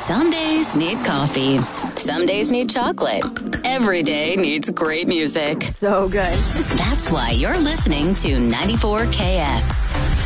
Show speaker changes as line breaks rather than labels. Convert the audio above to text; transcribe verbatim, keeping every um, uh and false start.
Some days need coffee. Some days need chocolate. Every day needs great music.
So good.
That's why you're listening to ninety-four K X.